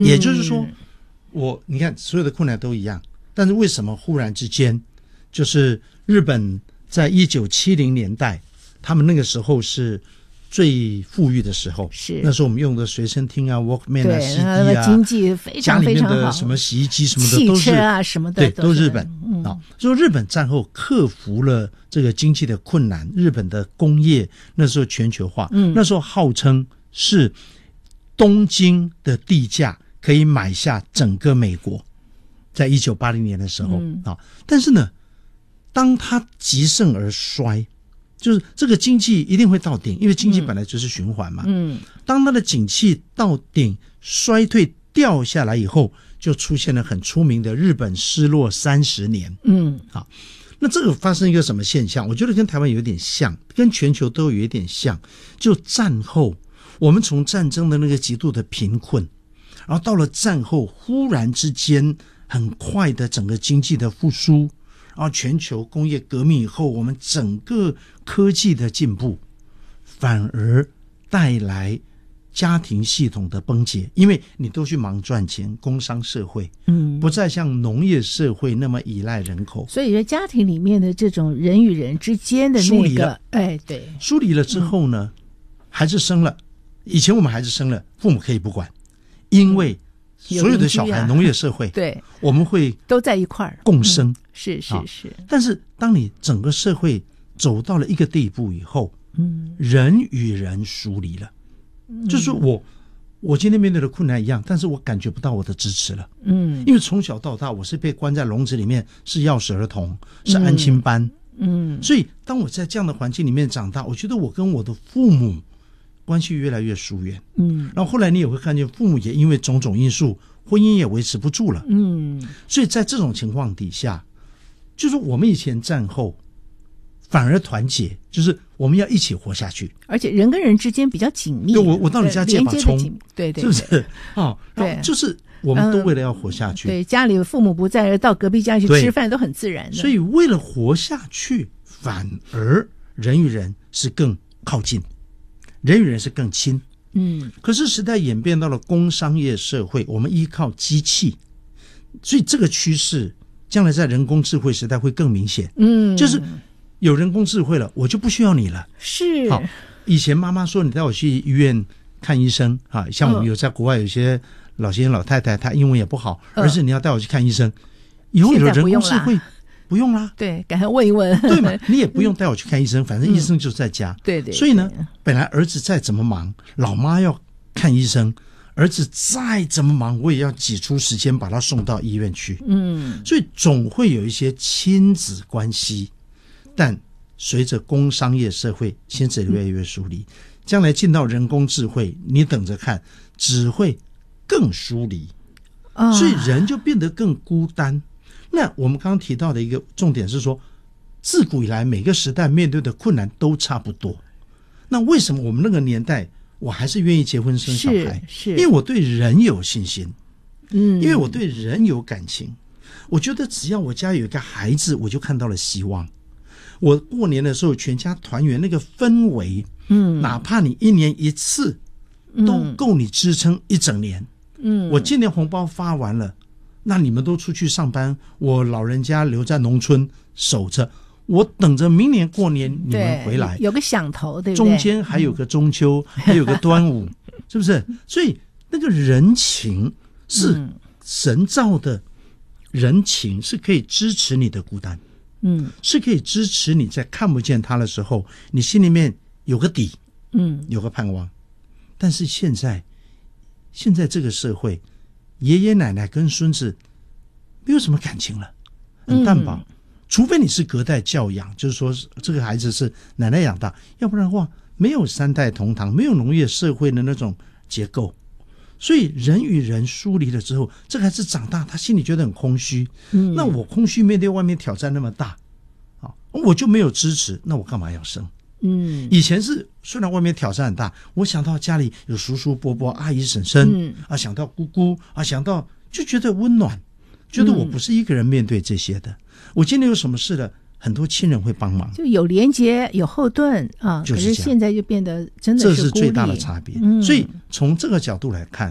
也就是说，你看所有的困难都一样，但是为什么忽然之间，就是日本在1970年代，他们那个时候是最富裕的时候， 是那时候我们用的随身听啊 Walkman 啊 CD 啊， 经济非常非常好， 家里面的什么洗衣机什么的都是汽车啊什么的， 对，都是日本所以日本战后克服了这个经济的困难，日本的工业那时候全球化，那时候号称是东京的地价可以买下整个美国，在1980年的时候但是呢，当它极盛而衰，就是这个经济一定会到顶，因为经济本来就是循环嘛。当它的景气到顶衰退掉下来以后，就出现了很出名的日本失落30年。那这个发生一个什么现象？我觉得跟台湾有点像，跟全球都有一点像。就战后，我们从战争的那个极度的贫困，然后到了战后，忽然之间很快的整个经济的复苏。然后全球工业革命以后，我们整个科技的进步反而带来家庭系统的崩解，因为你都去忙赚钱，工商社会不再像农业社会那么依赖人口， 所以家庭里面的这种人与人之间的那个对， 疏离了之后呢，孩子生了，以前我们孩子生了父母可以不管，因为所有的小孩农业社会对， 我们会都在一块儿共生， 是。 但是当你整个社会走到了一个地步以后，人与人疏离了，就是我今天面对的困难一样，但是我感觉不到我的支持了。因为从小到大我是被关在笼子里面，是钥匙儿童，是安亲班。所以当我在这样的环境里面长大，我觉得我跟我的父母关系越来越疏远。然后后来你也会看见父母也因为种种因素，婚姻也维持不住了。所以在这种情况底下，就是我们以前战后反而团结，就是我们要一起活下去， 而且人跟人之间比较紧密。 我到你家借把葱， 对， 是不是？对，就是我们都为了要活下去。 对，家里父母不在，到隔壁家去吃饭都很自然的。 所以为了活下去，反而人与人是更靠近，人与人是更亲。可是时代演变到了工商业社会，我们依靠机器，所以这个趋势将来在人工智慧时代会更明显。就是有人工智慧了，我就不需要你了。 是。 好，以前妈妈说你带我去医院看医生像我们有在国外有些老先生老太太，他英文也不好，而是你要带我去看医生，以后有人工智慧不用啦， 对，赶快问一问， 对嘛？你也不用带我去看医生，反正医生就在家。 对。 所以呢，本来儿子再怎么忙，老妈要看医生，儿子再怎么忙，我也要挤出时间把他送到医院去。所以总会有一些亲子关系，但随着工商业社会，亲子越来越疏离，将来进到人工智慧，你等着看，只会更疏离，所以人就变得更孤单。那我们刚刚提到的一个重点是说，自古以来每个时代面对的困难都差不多，那为什么我们那个年代我还是愿意结婚生小孩？因为我对人有信心，因为我对人有感情，我觉得只要我家有一个孩子，我就看到了希望。我过年的时候全家团圆那个氛围，哪怕你1年1次都够你支撑一整年。我今年红包发完了，那你们都出去上班，我老人家留在农村守着，我等着明年过年你们回来， 有个响头，对不对？ 中间还有个中秋，还有个端午，是不是？所以那个人情是神造的，人情是可以支持你的孤单，是可以支持你在看不见他的时候，你心里面有个底，有个盼望。但是现在这个社会，爷爷奶奶跟孙子没有什么感情了，很淡薄。除非你是隔代教养，就是说这个孩子是奶奶养大，要不然的话没有3代同堂，没有农业社会的那种结构，所以人与人疏离了之后，这个孩子长大他心里觉得很空虚。那我空虚面对外面挑战那么大，我就没有支持，那我干嘛要生？以前是虽然外面挑战很大，我想到家里有叔叔伯伯阿姨婶婶，想到姑姑想到就觉得温暖，觉得我不是一个人面对这些的。我今天有什么事了，很多亲人会帮忙， 就有连结有后盾就是可是现在就变得真的这是最大的差别。所以从这个角度来看，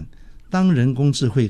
当人工智慧